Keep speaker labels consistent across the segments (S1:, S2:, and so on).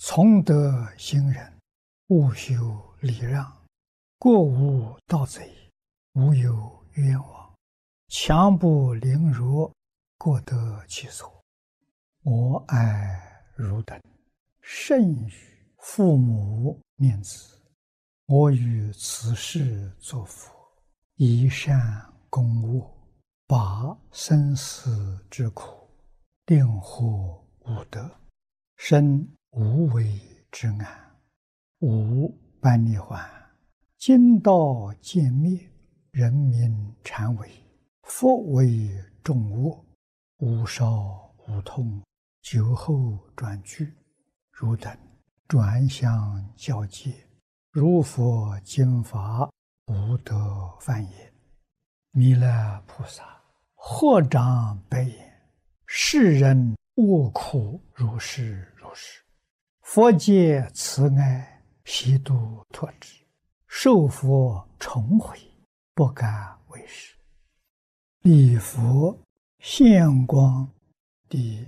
S1: 从德行人，务修礼让，过无盗贼，无有冤枉，强不凌辱，各得其所。我爱汝等，甚于父母念子。我于此世作佛，以善供恶，拔生死之苦，令获无得，生无为之安，无般涅槃。今道渐灭，人民禅为，佛为众恶，无少无痛，久后转居。汝等转向教戒，如佛经法，无得犯也。弥勒菩萨合掌白言：世人恶苦如是如是，佛界慈爱，悉度脱之，受佛重回，不敢为是。礼佛现光第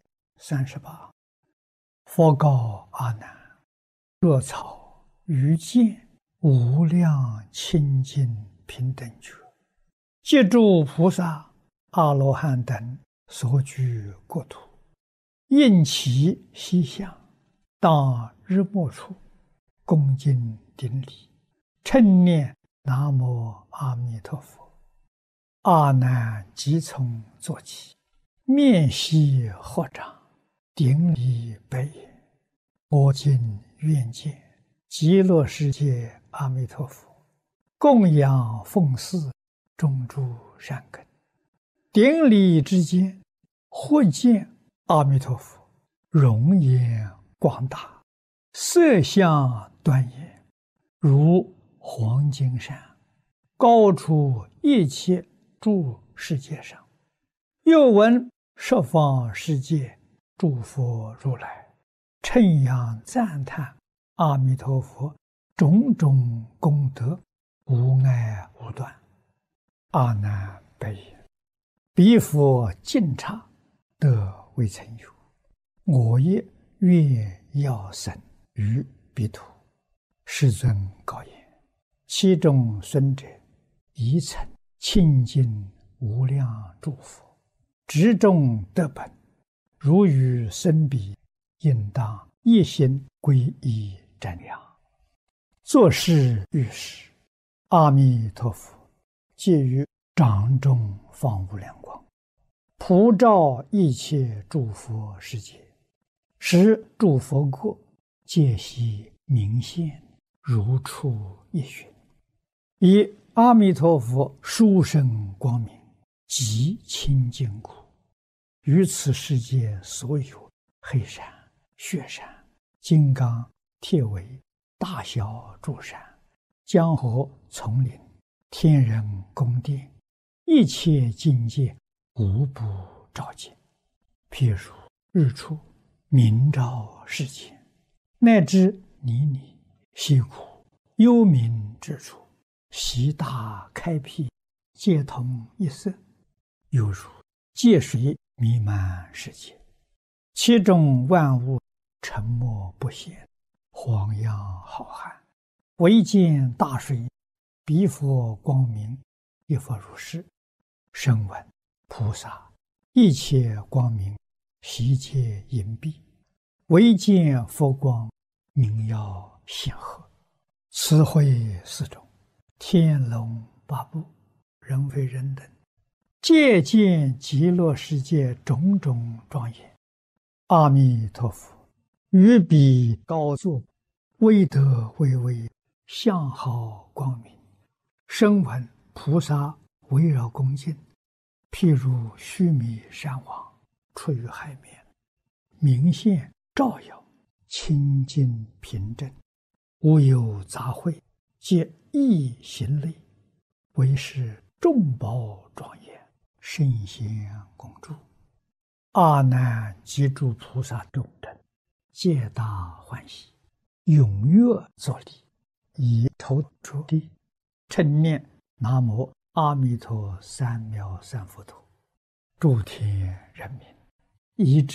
S1: 38。佛告阿难：若草于见无量清净平等觉，借诸菩萨、阿罗汉等所居国土，应其西向，当日没处，恭敬顶礼，称念南无阿弥陀佛。阿难即从坐起，面悉合掌，顶礼白言：我今愿见极乐世界阿弥陀佛，供养奉祀种诸善根。顶礼之间，或见阿弥陀佛容颜广大，色相端严，如黄金山，高出一切诸世界上。又闻十方世界诸佛如来称扬赞叹阿弥陀佛种种功德，无碍无断。阿难白言：彼佛尽刹，得未曾有，我也愿要生于彼土。世尊告言：其中孙者，宜曾清净无量诸佛，执众得本，如与生彼，应当一心皈依瞻仰。作是遇时，阿弥陀佛借于掌中放无量光，普照一切诸佛世界，使诸佛国皆悉明现，如出一寻。以阿弥陀佛殊胜光明，极清净故，于此世界所有黑山、雪山、金刚、铁围、大小诸山、江河、丛林、天人宫殿，一切境界无不照见。譬如日出明照世间，乃至泥泞、溪谷、幽冥之处，悉大开辟，皆同一色，犹如界水弥漫世界，其中万物沉默不显，晃漾浩瀚，唯见大水，彼佛光明，亦复如是。声闻菩萨一切光明，悉皆隐蔽，唯见佛光，明耀显赫。此会四种，天龙八部，人非人等，皆见极乐世界种种庄严。阿弥陀佛于彼高坐，威德巍巍，相好光明。声闻菩萨围绕恭敬，譬如须弥山王出于海面，明现照耀，清净平正，无有杂秽，皆一行类，为是众宝庄严，圣贤恭祝。阿难及诸菩萨众等，皆大欢喜，踊跃作礼，以头着地，称念南无阿弥陀三藐三菩提。诸天人民一致